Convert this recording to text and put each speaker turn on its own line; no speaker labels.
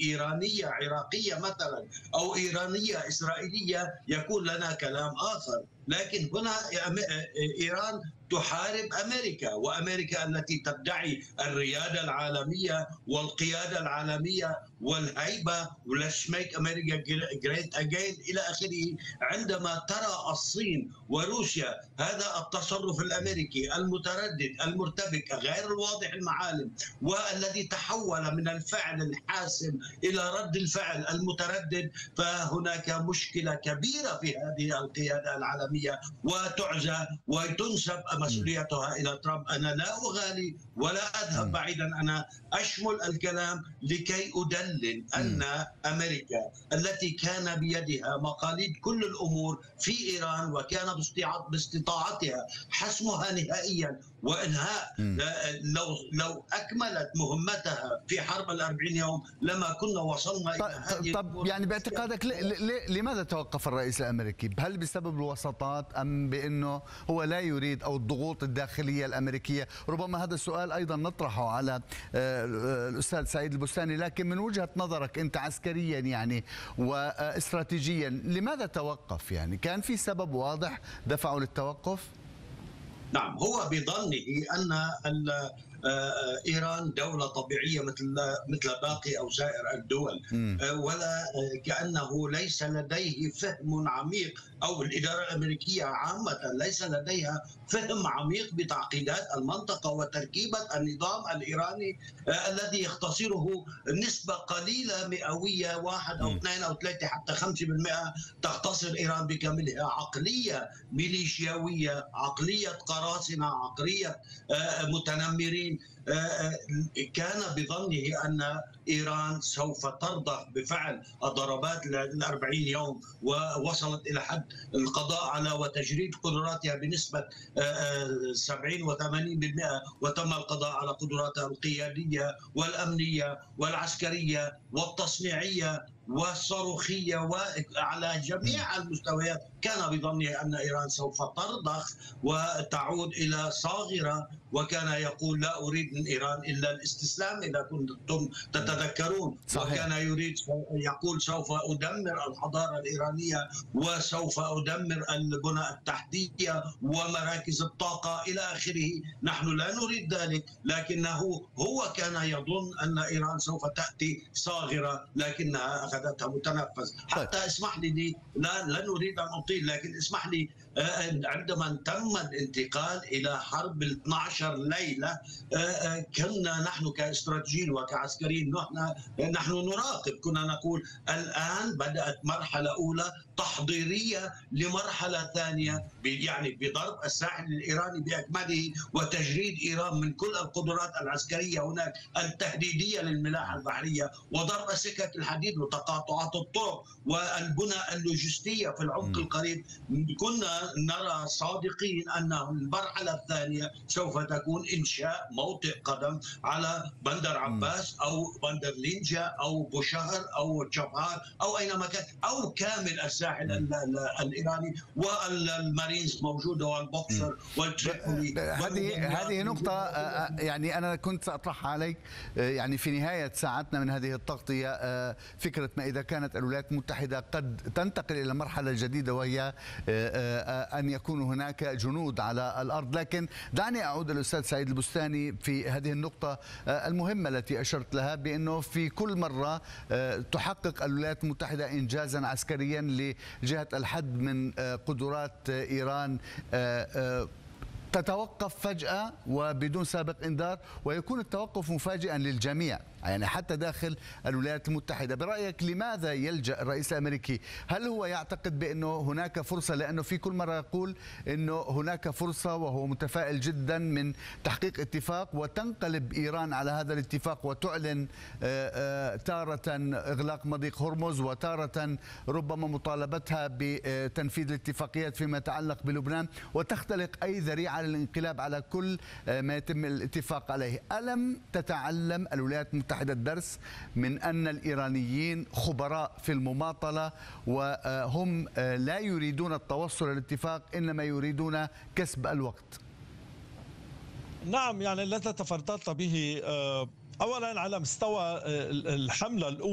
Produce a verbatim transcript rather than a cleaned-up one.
إيرانية عراقية مثلا أو إيرانية إسرائيلية يكون لنا كلام آخر. لكن هنا إيران تحارب أمريكا، وأمريكا التي تدعي الريادة العالمية والقيادة العالمية والهيبة وليتس ميك أمريكا جريت أجين إلى آخره. عندما ترى الصين وروسيا هذا التصرف الأمريكي المتردد المرتبك غير الواضح المعالم والذي تحول من الفعل الحاسم إلى رد الفعل المتردد، فهناك مشكلة كبيرة في هذه القيادة العالمية وتعزى وتنسب مسؤوليتها إلى ترامب. أنا لا أغالي ولا أذهب بعيدا، أنا أشمل الكلام لكي أدلل أن أمريكا التي كان بيدها مقاليد كل الأمور في إيران وكان باستطاعتها حسمها نهائيا وإنهاء، لو لو أكملت مهمتها في حرب الأربعين يوم لما كنا وصلنا إلى هذه.
طب يعني باعتقادك لماذا توقف الرئيس الأمريكي؟ هل بسبب الوساطات أم بأنه هو لا يريد أو الضغوط الداخلية الأمريكية؟ ربما هذا السؤال أيضا نطرحه على الأستاذ سعيد البستاني، لكن من وجهة نظرك أنت عسكريا يعني واستراتيجيا لماذا توقف؟ يعني كان في سبب واضح دفعه للتوقف؟
نعم، هو بظنه أن إيران دولة طبيعية مثل مثل باقي أو سائر الدول، ولا كأنه ليس لديه فهم عميق، أو الإدارة الأمريكية عامة ليس لديها فهم عميق بتعقيدات المنطقة وتركيبة النظام الإيراني الذي يختصره نسبة قليلة مئوية، واحد أو اثنين أو ثلاثة حتى خمسة بالمئة تختصر إيران بكاملها. عقلية ميليشياوية، عقلية قراصنة، عقلية متنمرين. كان بظنه أن إيران سوف ترضخ بفعل الضربات الأربعين يوم ووصلت إلى حد القضاء على وتجريد قدراتها بنسبة سبعين وثمانين بالمئة، وتم القضاء على قدراتها القيادية والأمنية والعسكرية والتصنيعية والصاروخية وعلى جميع المستويات. كان بظنه أن إيران سوف ترضخ وتعود إلى صاغرة، وكان يقول لا أريد من إيران إلا الاستسلام إذا كنتم تتذكرون. صحيح. وكان يريد يقول سوف أدمر الحضارة الإيرانية وسوف أدمر البنى التحتية ومراكز الطاقة إلى آخره. نحن لا نريد ذلك، لكنه هو كان يظن أن إيران سوف تأتي صاغرة لكنها أخذتها متنفذ. حتى اسمح لي، لا لن أريد أن أطيل، لكن اسمح لي، عندما تم الانتقال إلى حرب ال اثنتي عشرة ليلة كنا نحن كاستراتيجيين وكعسكريين نحن نحن نراقب، كنا نقول الآن بدأت مرحلة أولى تحضيرية لمرحلة ثانية، يعني بضرب الساحل الإيراني بأكمله وتجريد إيران من كل القدرات العسكرية هناك التهديدية للملاحة البحرية، وضرب سكك الحديد وتقاطعات الطرق والبنى اللوجستية في العمق القريب. كنا نرى صادقين أن المرحلة الثانية سوف تكون إنشاء موطئ قدم على بندر عباس أو بندر لينجا أو بوشهر أو جبهار أو أينما كان، أو كامل الساحل الإيراني، والمارينز موجودة والبوكسر والتريبولي.
هذه هذه نقطة يعني أنا كنت سأطرحها عليك يعني في نهاية ساعتنا من هذه التغطية، فكرة ما إذا كانت الولايات المتحدة قد تنتقل إلى مرحلة جديدة وهي أن يكون هناك جنود على الأرض. لكن دعني أعود للأستاذ سعيد البستاني في هذه النقطة المهمة التي أشرت لها، بأنه في كل مرة تحقق الولايات المتحدة إنجازا عسكريا لجهة الحد من قدرات إيران تتوقف فجأة وبدون سابق إنذار، ويكون التوقف مفاجئا للجميع يعني حتى داخل الولايات المتحدة. برأيك لماذا يلجأ الرئيس الأمريكي؟ هل هو يعتقد بأنه هناك فرصة، لأنه في كل مرة يقول أنه هناك فرصة وهو متفائل جدا من تحقيق اتفاق، وتنقلب إيران على هذا الاتفاق وتعلن تارة إغلاق مضيق هرمز وتارة ربما مطالبتها بتنفيذ الاتفاقيات فيما يتعلق بلبنان، وتختلق أي ذريعة للانقلاب على كل ما يتم الاتفاق عليه؟ ألم تتعلم الولايات المتحدة الدرس من أن الإيرانيين خبراء في المماطلة وهم لا يريدون التوصل للاتفاق إنما يريدون كسب الوقت؟
نعم، يعني الذي تفضلت به أولا على مستوى الحملة الأولى